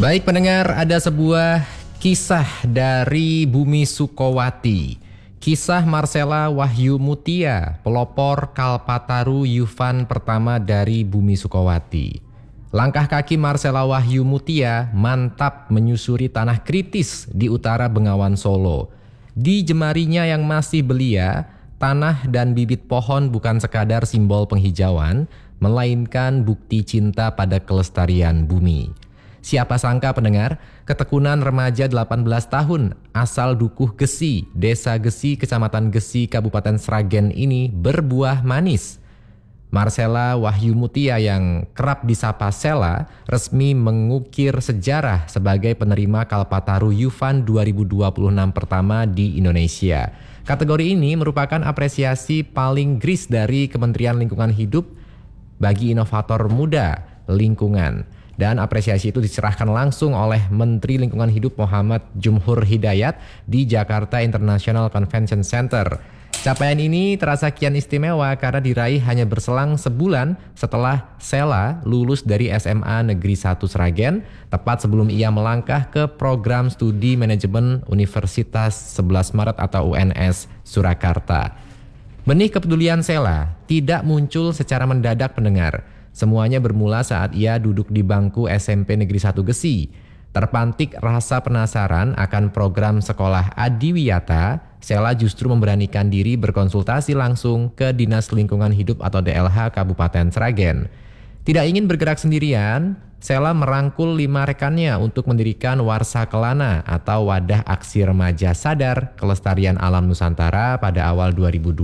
Baik pendengar, ada sebuah kisah dari Bumi Sukowati. Kisah Marcella Wahyu Mutia, pelopor Kalpataru Yuvan pertama dari Bumi Sukowati. Langkah kaki Marcella Wahyu Mutia mantap menyusuri tanah kritis di utara Bengawan Solo. Di jemarinya yang masih belia, tanah dan bibit pohon bukan sekadar simbol penghijauan, melainkan bukti cinta pada kelestarian bumi. Siapa sangka pendengar, ketekunan remaja 18 tahun asal Dukuh Gesi, Desa Gesi, Kecamatan Gesi, Kabupaten Sragen ini berbuah manis. Marcella Wahyu Mutia yang kerap disapa Sela resmi mengukir sejarah sebagai penerima Kalpataru Yuvan 2026 pertama di Indonesia. Kategori ini merupakan apresiasi paling gris dari Kementerian Lingkungan Hidup bagi inovator muda lingkungan. Dan apresiasi itu diserahkan langsung oleh Menteri Lingkungan Hidup Muhammad Jumhur Hidayat di Jakarta International Convention Center. Capaian ini terasa kian istimewa karena diraih hanya berselang sebulan setelah Sela lulus dari SMA Negeri 1 Sragen, tepat sebelum ia melangkah ke program studi manajemen Universitas 11 Maret atau UNS Surakarta. Benih kepedulian Sela tidak muncul secara mendadak pendengar. Semuanya bermula saat ia duduk di bangku SMP Negeri 1 Gesi. Terpantik rasa penasaran akan program sekolah Adiwiyata, Sela justru memberanikan diri berkonsultasi langsung ke Dinas Lingkungan Hidup atau DLH Kabupaten Sragen. Tidak ingin bergerak sendirian, Sela merangkul 5 rekannya untuk mendirikan Warsa Kelana atau Wadah Aksi Remaja Sadar Kelestarian Alam Nusantara pada awal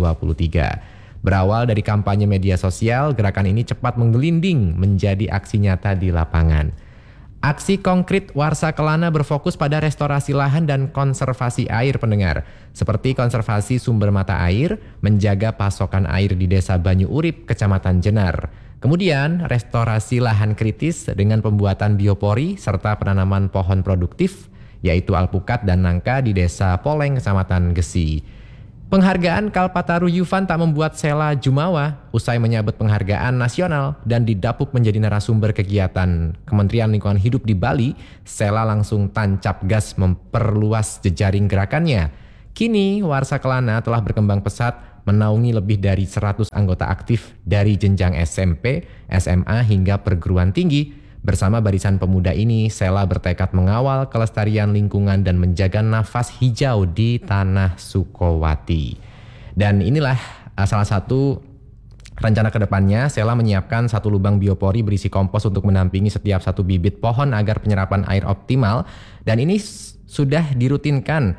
2023. Berawal dari kampanye media sosial, gerakan ini cepat menggelinding menjadi aksi nyata di lapangan. Aksi konkret Warsa Kelana berfokus pada restorasi lahan dan konservasi air pendengar, seperti konservasi sumber mata air, menjaga pasokan air di Desa Banyu Urip, Kecamatan Jenar. Kemudian restorasi lahan kritis dengan pembuatan biopori serta penanaman pohon produktif, yaitu alpukat dan nangka di Desa Poleng, Kecamatan Gesi. Penghargaan Kalpataru Yuvan tak membuat Sela jumawa. Usai menyabet penghargaan nasional dan didapuk menjadi narasumber kegiatan Kementerian Lingkungan Hidup di Bali, Sela langsung tancap gas memperluas jejaring gerakannya. Kini Warsa Kelana telah berkembang pesat, menaungi lebih dari 100 anggota aktif dari jenjang SMP, SMA hingga perguruan tinggi. Bersama barisan pemuda ini, Sela bertekad mengawal kelestarian lingkungan dan menjaga nafas hijau di tanah Sukowati. Dan inilah salah satu rencana kedepannya. Sela menyiapkan 1 lubang biopori berisi kompos untuk menampingi setiap 1 bibit pohon agar penyerapan air optimal. Dan ini sudah dirutinkan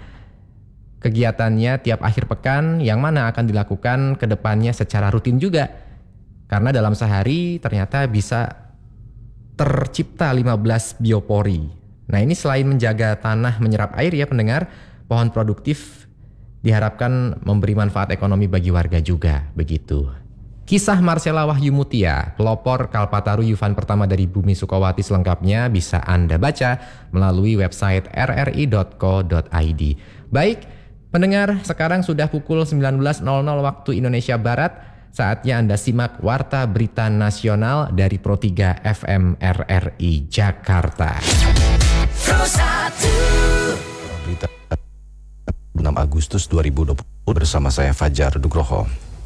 kegiatannya tiap akhir pekan, yang mana akan dilakukan kedepannya secara rutin juga. Karena dalam sehari ternyata bisa tercipta 15 biopori. Nah, ini selain menjaga tanah menyerap air ya pendengar, pohon produktif diharapkan memberi manfaat ekonomi bagi warga juga, begitu. Kisah Marcella Wahyu Mutia, pelopor Kalpataru Yuvan pertama dari Bumi Sukowati selengkapnya bisa Anda baca melalui website rri.co.id. Baik, pendengar, sekarang sudah pukul 19.00 waktu Indonesia Barat. Saatnya Anda simak Warta Berita Nasional dari Pro 3 FM RRI Jakarta. Pro 1. Berita 6 Agustus 2020 bersama saya Fajar Dugroho.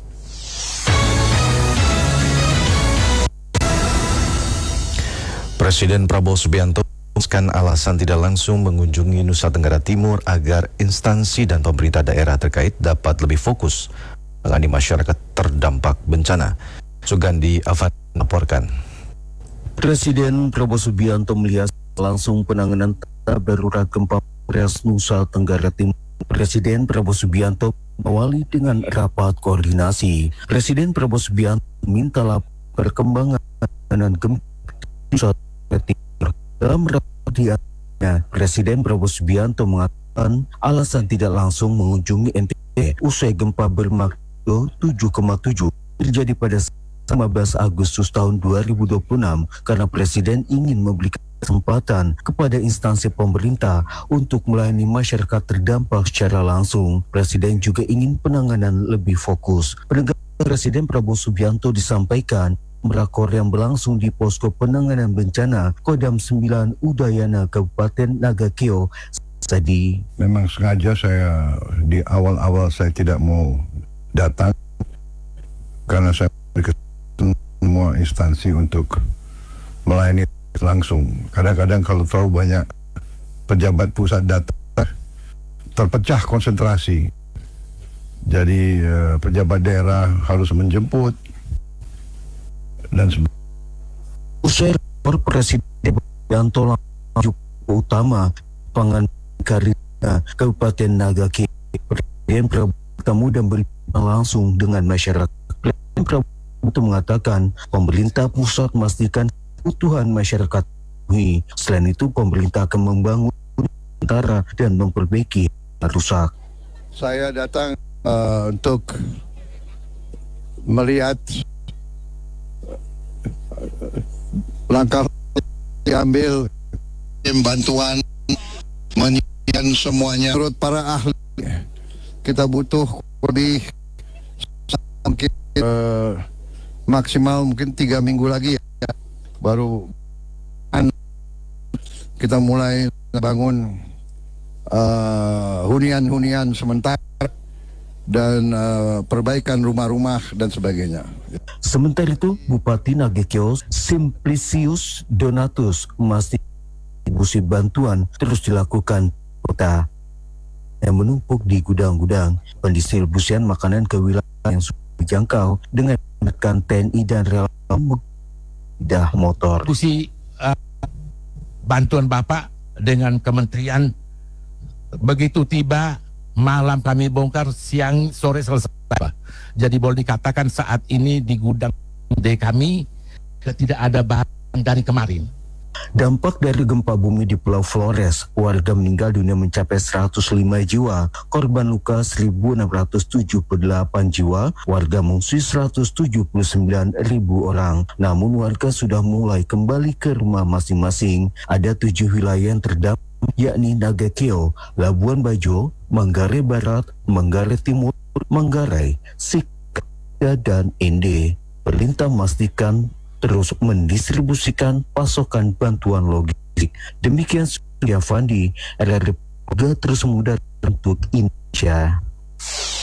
Presiden Prabowo Subianto menyebutkan alasan tidak langsung mengunjungi Nusa Tenggara Timur agar instansi dan pemerintah daerah terkait dapat lebih fokus menangani masyarakat terdampak bencana. Sugandi Afan melaporkan. Presiden Prabowo Subianto melihat langsung penanganan darurat gempa Nusa Tenggara Timur. Presiden Prabowo Subianto mengawali dengan rapat koordinasi. Presiden Prabowo Subianto minta perkembangan gempa Nusa Tenggara Timur. Dalam rapat Presiden Prabowo Subianto mengatakan alasan tidak langsung mengunjungi NTB usai gempa bermagnitudo 7,7 terjadi pada 15 Agustus tahun 2026 karena Presiden ingin memberikan kesempatan kepada instansi pemerintah untuk melayani masyarakat terdampak secara langsung. Presiden juga ingin penanganan lebih fokus. Pendengar, Presiden Prabowo Subianto disampaikan rakor yang berlangsung di Posko Penanganan Bencana Kodam 9 Udayana Kabupaten Nagakeo tadi. Memang sengaja saya di awal-awal saya tidak mau datang karena saya semua instansi untuk melayani langsung. Kadang-kadang kalau terlalu banyak pejabat pusat datang terpecah konsentrasi. Jadi pejabat daerah harus menjemput dan usai Presiden Wibianto utama pangan Karina Kabupaten Nagakeo, Presiden Prabowo bertemu dan berbincang langsung dengan masyarakat. Presiden Prabowo itu mengatakan pemerintah pusat memastikan kebutuhan masyarakat. Selain itu, pemerintah akan membangun sementara dan memperbaiki yang rusak. saya datang untuk melihat langkah diambil bantuan menyiapkan semuanya. Menurut para ahli kita butuh lebih mungkin maksimal mungkin 3 minggu lagi ya, baru kita mulai bangun hunian-hunian sementara dan perbaikan rumah-rumah dan sebagainya. Sementara itu, Bupati Nagakeo Simplicius Donatus memastikan distribusi bantuan terus dilakukan kota yang menumpuk di gudang-gudang pendistribusian makanan ke wilayah yang sudah dijangkau dengan melibatkan TNI dan relawan dah motor. Diskusi bantuan Bapak dengan kementerian begitu tiba malam kami bongkar, siang sore selesai. Jadi boleh dikatakan saat ini di gudang kami tidak ada barang dari kemarin. Dampak dari gempa bumi di Pulau Flores, warga meninggal dunia mencapai 105 jiwa, korban luka 1.678 jiwa, warga mengungsi 179.000 orang. Namun warga sudah mulai kembali ke rumah masing-masing. Ada 7 wilayah yang terdampak, yakni Nagakeo, Labuan Bajo, Manggarai Barat, Manggarai Timur, Manggarai, Sika, dan Ende. Perintah memastikan terus mendistribusikan pasokan bantuan logistik. Demikian Surya Fandi, RRI terus muda untuk Indonesia.